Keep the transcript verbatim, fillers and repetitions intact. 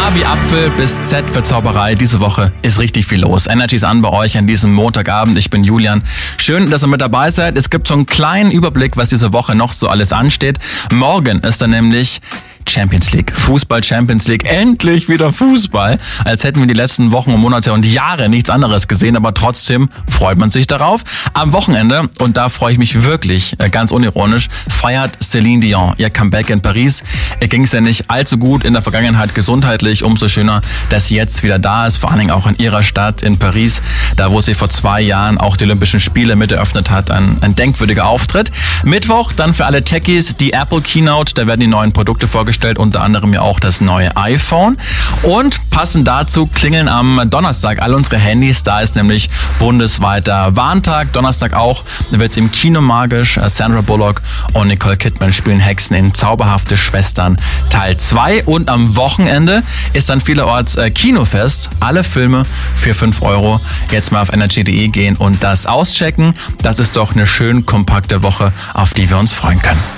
A wie Apfel bis Z für Zauberei. Diese Woche ist richtig viel los. Energy ist an bei euch an diesem Montagabend. Ich bin Julian. Schön, dass ihr mit dabei seid. Es gibt so einen kleinen Überblick, was diese Woche noch so alles ansteht. Morgen ist dann nämlich Champions League. Fußball Champions League. Endlich wieder Fußball. Als hätten wir die letzten Wochen und Monate und Jahre nichts anderes gesehen, aber trotzdem freut man sich darauf. Am Wochenende, und da freue ich mich wirklich, ganz unironisch, feiert Céline Dion ihr Comeback in Paris. Ihr ging es ja nicht allzu gut in der Vergangenheit gesundheitlich. Umso schöner, dass sie jetzt wieder da ist, vor allen Dingen auch in ihrer Stadt in Paris, da wo sie vor zwei Jahren auch die Olympischen Spiele mit eröffnet hat. Ein, ein denkwürdiger Auftritt. Mittwoch dann für alle Techies die Apple Keynote. Da werden die neuen Produkte vorgestellt. Unter anderem ja auch das neue iPhone. Und passend dazu klingeln am Donnerstag all unsere Handys. Da ist nämlich bundesweiter Warntag. Donnerstag auch wird es im Kino magisch. Sandra Bullock und Nicole Kidman spielen Hexen in Zauberhafte Schwestern Teil zwei. Und am Wochenende ist dann vielerorts äh, Kinofest. Alle Filme für fünf Euro. Jetzt mal auf energy punkt de gehen und das auschecken. Das ist doch eine schön kompakte Woche, auf die wir uns freuen können.